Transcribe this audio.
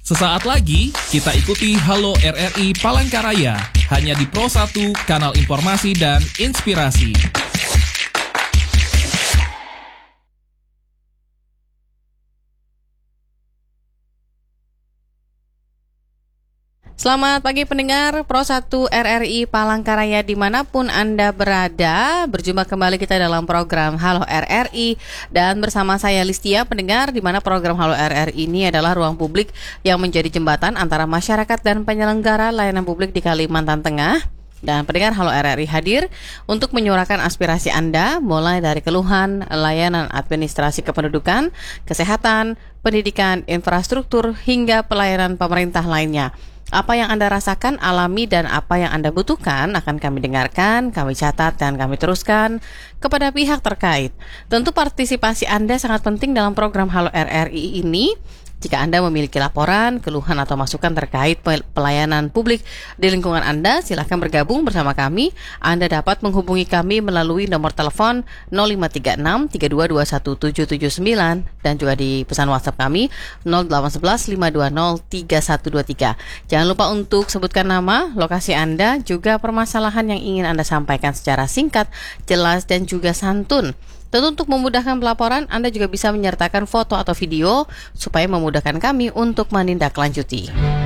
Sesaat lagi kita ikuti Halo RRI Palangkaraya hanya di Pro 1 Kanal Informasi dan Inspirasi. Selamat pagi pendengar Pro 1 RRI Palangkaraya dimanapun Anda berada. Berjumpa kembali kita dalam program Halo RRI. Dan bersama saya Listia, pendengar, di mana program Halo RRI ini adalah ruang publik yang menjadi jembatan antara masyarakat dan penyelenggara layanan publik di Kalimantan Tengah. Dan pendengar, Halo RRI hadir untuk menyuarakan aspirasi Anda, mulai dari keluhan, layanan administrasi kependudukan, kesehatan, pendidikan, infrastruktur, hingga pelayanan pemerintah lainnya. Apa yang Anda rasakan, alami, dan apa yang Anda butuhkan akan kami dengarkan, kami catat, dan kami teruskan kepada pihak terkait. Tentu partisipasi Anda sangat penting dalam program Halo RRI ini. Jika Anda memiliki laporan, keluhan, atau masukan terkait pelayanan publik di lingkungan Anda, silakan bergabung bersama kami. Anda dapat menghubungi kami melalui nomor telepon 0536 3221 779 dan juga di pesan WhatsApp kami 0811 520 3123. Jangan lupa untuk sebutkan nama, lokasi Anda, juga permasalahan yang ingin Anda sampaikan secara singkat, jelas, dan juga santun. Tentu untuk memudahkan pelaporan, Anda juga bisa menyertakan foto atau video supaya memudahkan kami untuk menindaklanjuti.